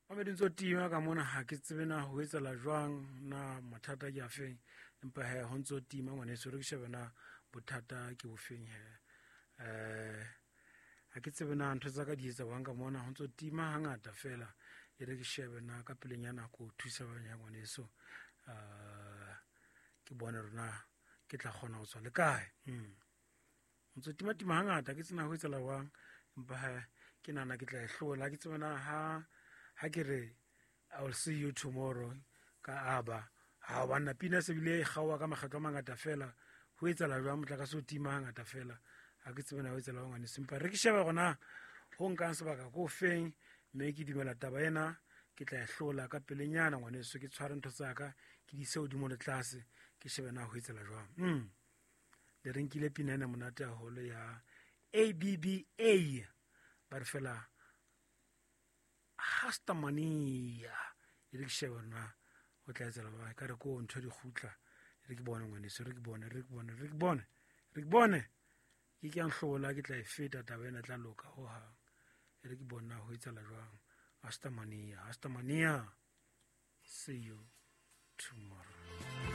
Wa me dintso tima ka mona ha ke tsebe na ho etsala jwang na mathata ke a feng empa he ho ntso tima ngwaneso re ke shebana bothata ke bo feng he ha ke tsebe na ntho tsa ka di etsa bang ka mona ho ntso tima hangata fela e re ke shebe na ka pelenyana ko thusa banya ngwaneso ke bona rona ke tla kgona ho tswa le kae ho ntso tima hangata ke tsena ho etsala bang empa he ke nana ke tla hlola ke tsebe na ha ke re I will see you tomorrow ka aba ha bana pina se bile kgawa ka makgetlo mangata fela ho etsala jwa motla ka so tima hangata fela ha ke tsebe na ho etsala ngwane simpa re ke sheba gona ho nkang sebaka go feng mme ke dimela taba ena ke tla hlola ka pelenyana ngwane so ke tshware ntho tsaka ke di se hodimo le tlase ke shebe na ho etsala jwang le renkile pina ena monate haholo ya ABBA ba re fela Hastamania e re ke sheba na ho tla etsala ba ka re ko ntho di khutla re ke bone ngwane so re ke bone ke ke nhlola ke tla e feta taba ena tla loka ho hang re ke bona ho etsala jwang Hastamania see you tomorrow.